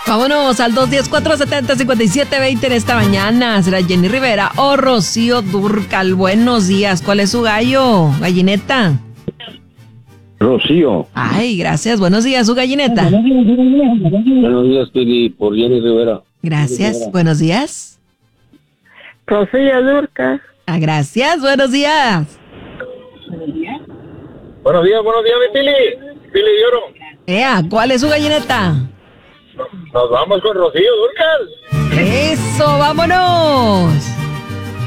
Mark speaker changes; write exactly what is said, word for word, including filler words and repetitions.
Speaker 1: Vámonos al dos uno cero, cuatro siete cero, cinco siete dos cero en esta mañana. ¿Será Jenny Rivera o Rocío Dúrcal? Buenos días. ¿Cuál es su gallo, gallineta?
Speaker 2: Rocío.
Speaker 1: Ay, gracias. Buenos días, su gallineta.
Speaker 2: Buenos días, Pili, por Jenny Rivera.
Speaker 1: Gracias.
Speaker 2: Rivera.
Speaker 1: Buenos días.
Speaker 3: Rocío Dúrcal.
Speaker 1: Ah, gracias. Buenos días.
Speaker 2: Buenos días, buenos días, mi Pili. Pili de Oro.
Speaker 1: Ea, ¿cuál es su gallineta?
Speaker 2: Nos vamos con Rocío Dúrcal.
Speaker 1: Eso, vámonos.